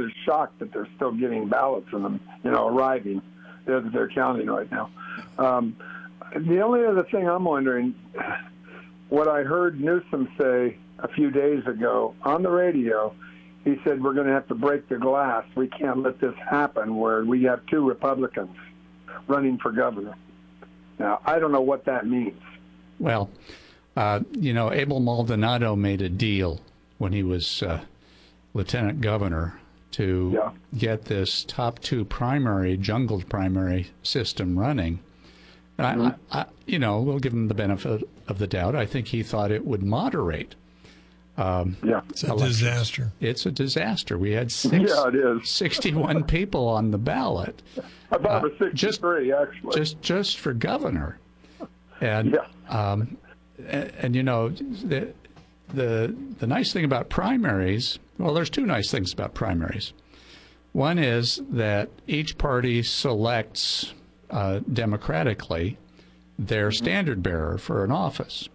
rather shocked that they're still getting ballots in them, arriving. They're counting right now. The only other thing I'm wondering, what I heard Newsom say a few days ago on the radio, he said we're going to have to break the glass. We can't let this happen where we have two Republicans running for governor. Now, I don't know what that means. Well, Abel Maldonado made a deal when he was lieutenant governor to get this top two jungled primary system running. And we'll give him the benefit of the doubt. I think he thought it would moderate. It's a disaster. It's a disaster. We had 61 people on the ballot. About 63, actually. Just for governor. And the nice thing about primaries, well, there's two nice things about primaries. One is that each party selects democratically their standard bearer for an office.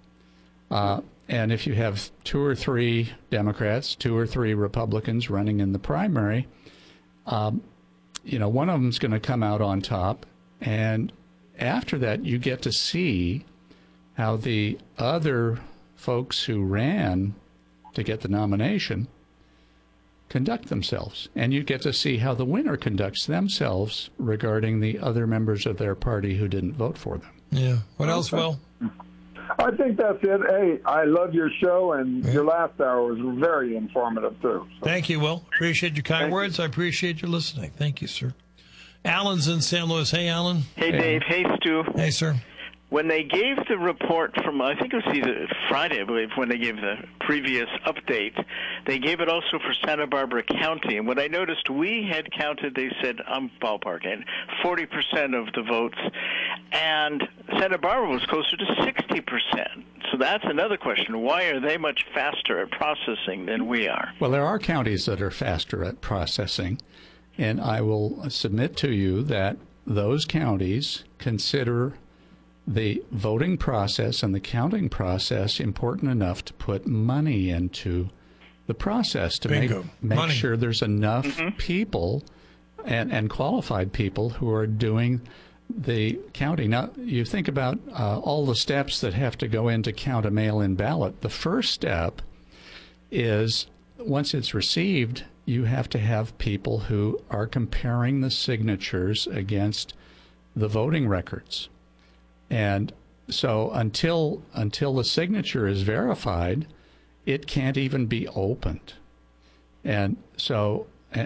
And if you have two or three Democrats, two or three Republicans running in the primary, one of them's going to come out on top. And after that, you get to see how the other folks who ran to get the nomination conduct themselves. And you get to see how the winner conducts themselves regarding the other members of their party who didn't vote for them. Yeah. What else, Will? I think that's it. Hey, I love your show, and your last hour was very informative, too. So. Thank you, Will. Appreciate your kind words. I appreciate your listening. Thank you, sir. Alan's in St. Louis. Hey, Alan. Hey, Dave. Hey, Stu. Hey, sir. When they gave the report from, I think it was either Friday, I believe, when they gave the previous update, they gave it also for Santa Barbara County. And what I noticed, we had counted, they said, I'm ballparking, 40% of the votes. And Santa Barbara was closer to 60%. So that's another question. Why are they much faster at processing than we are? Well, there are counties that are faster at processing. And I will submit to you that those counties consider the voting process and the counting process important enough to put money into the process to make sure there's enough people and qualified people who are doing the counting. Now, you think about all the steps that have to go in to count a mail-in ballot. The first step is, once it's received, you have to have people who are comparing the signatures against the voting records. And so until the signature is verified, it can't even be opened. And so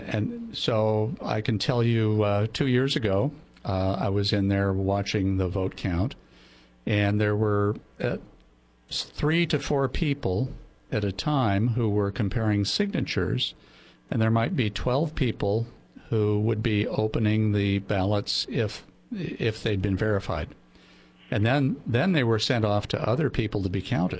I can tell you 2 years ago, I was in there watching the vote count, and there were 3 to 4 people at a time who were comparing signatures, and there might be 12 people who would be opening the ballots if they'd been verified. And then they were sent off to other people to be counted.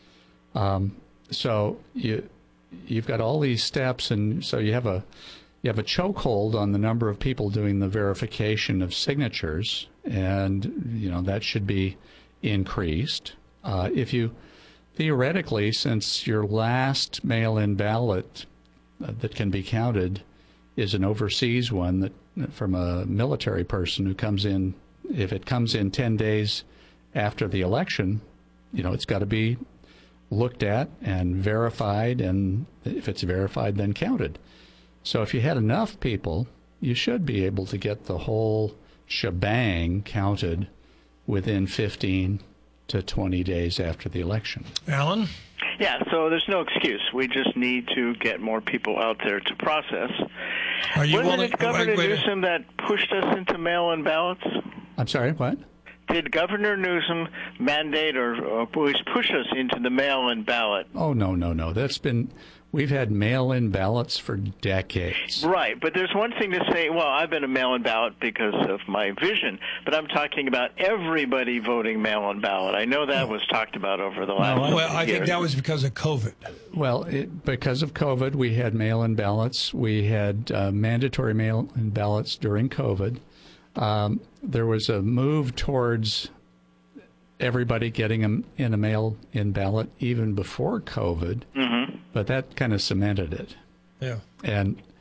So you've got all these steps, and so you have a chokehold on the number of people doing the verification of signatures, and that should be increased. If you theoretically, since your last mail-in ballot that can be counted is an overseas one that from a military person who comes in. If it comes in 10 days after the election, it's got to be looked at and verified, and if it's verified, then counted. So if you had enough people, you should be able to get the whole shebang counted within 15 to 20 days after the election. Alan? Yeah, so there's no excuse. We just need to get more people out there to process. Wasn't it Governor Newsom that pushed us into mail-in ballots? I'm sorry, what? Did Governor Newsom mandate or push us into the mail-in ballot? Oh, no. We've had mail-in ballots for decades. Right, but there's one thing to say, well, I've been a mail-in ballot because of my vision, but I'm talking about everybody voting mail-in ballot. I know that was talked about over the last years. Well, I think that was because of COVID. Well, because of COVID, we had mail-in ballots. We had mandatory mail-in ballots during COVID. There was a move towards everybody getting in a mail-in ballot even before COVID, but that kind of cemented it. Yeah. And